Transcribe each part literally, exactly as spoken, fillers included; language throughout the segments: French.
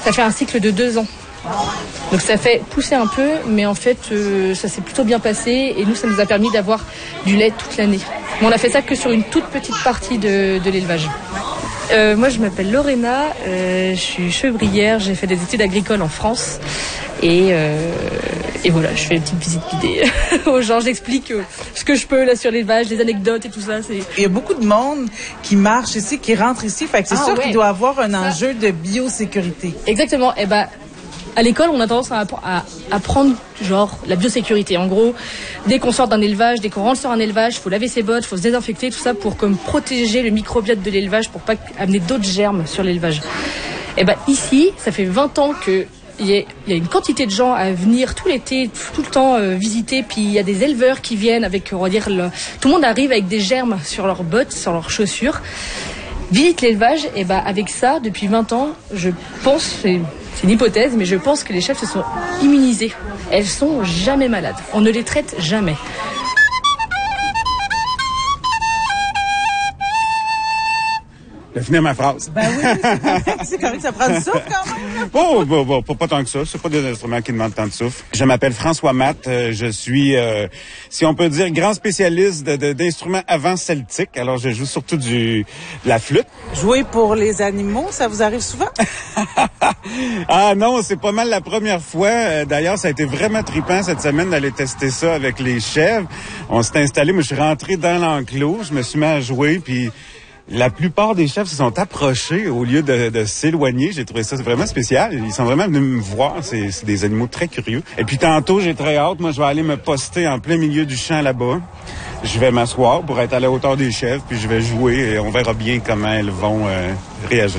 Ça fait un cycle de deux ans. Donc ça fait pousser un peu, mais en fait, euh, ça s'est plutôt bien passé. Et nous, ça nous a permis d'avoir du lait toute l'année. Mais on a fait ça que sur une toute petite partie de, de l'élevage. Euh, moi, je m'appelle Lorena, euh, je suis chevrière, j'ai fait des études agricoles en France. Et, euh, et voilà, je fais une petite visite guidée aux gens, j'explique euh, ce que je peux là sur l'élevage, les anecdotes et tout ça. C'est... Il y a beaucoup de monde qui marche ici, qui rentre ici, fait que c'est ah, sûr ouais. qu'il doit avoir un ça... enjeu de biosécurité. Exactement, et ben... À l'école, on a tendance à, à apprendre genre la biosécurité. En gros, dès qu'on sort d'un élevage, dès qu'on rentre sur un élevage, il faut laver ses bottes, il faut se désinfecter, tout ça pour comme protéger le microbiote de l'élevage, pour pas amener d'autres germes sur l'élevage. Et ben ici, ça fait vingt ans que il y, y a une quantité de gens à venir tout l'été, tout le temps euh, visiter. Puis il y a des éleveurs qui viennent avec, on va dire, le... tout le monde arrive avec des germes sur leurs bottes, sur leurs chaussures. Visite l'élevage, et ben avec ça, depuis vingt ans, je pense, c'est, c'est une hypothèse, mais je pense que les chèvres se sont immunisées. Elles sont jamais malades. On ne les traite jamais. J'ai fini ma phrase. Ben oui, c'est correct, c'est correct, ça prend du souffle quand même. Oh, bon, bon, pas, pas tant que ça. C'est pas des instruments qui demandent tant de souffle. Je m'appelle François Matt. Euh, je suis, euh, si on peut dire, grand spécialiste de, de, d'instruments avant-celtiques. Alors, je joue surtout du, de la flûte. Jouer pour les animaux, ça vous arrive souvent? Ah non, c'est pas mal la première fois. D'ailleurs, ça a été vraiment trippant cette semaine d'aller tester ça avec les chèvres. On s'est installé, moi, je suis rentré dans l'enclos, je me suis mis à jouer, puis la plupart des chèvres se sont approchés au lieu de, de s'éloigner. J'ai trouvé ça vraiment spécial. Ils sont vraiment venus me voir. C'est, c'est des animaux très curieux. Et puis tantôt, j'ai très hâte. Moi, je vais aller me poster en plein milieu du champ là-bas. Je vais m'asseoir pour être à la hauteur des chèvres, puis je vais jouer et on verra bien comment elles vont euh, réagir.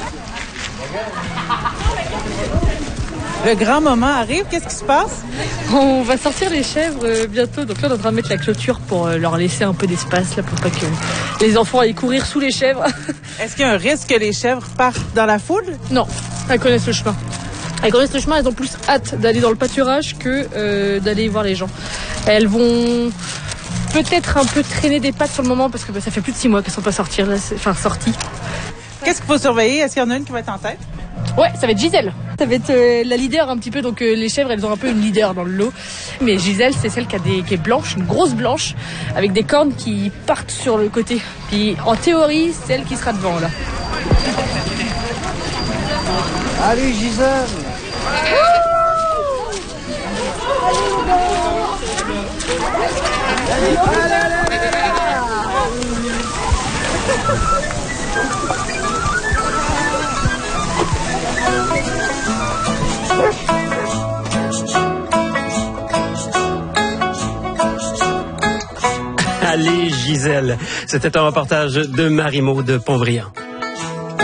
Le grand moment arrive. Qu'est-ce qui se passe? On va sortir les chèvres euh, bientôt. Donc là, on est en train de mettre la clôture pour euh, leur laisser un peu d'espace, là, pour pas que les enfants aillent courir sous les chèvres. Est-ce qu'il y a un risque que les chèvres partent dans la foule? Non, elles connaissent le chemin. Elles connaissent le chemin, elles ont plus hâte d'aller dans le pâturage que euh, d'aller voir les gens. Elles vont peut-être un peu traîner des pattes sur le moment parce que bah, ça fait plus de six mois qu'elles sont pas sorties, là, enfin sorties. Qu'est-ce qu'il faut surveiller? Est-ce qu'il y en a une qui va être en tête? Ouais, ça va être Gisèle. Ça va être euh, la leader un petit peu. Donc euh, les chèvres, elles ont un peu une leader dans le lot. Mais Gisèle, c'est celle qui, a des, qui est blanche, une grosse blanche, avec des cornes qui partent sur le côté. Puis en théorie, c'est elle qui sera devant là. Allez Gisèle. Allez Gisèle. C'était un reportage de Marie-Maude Pontbriand.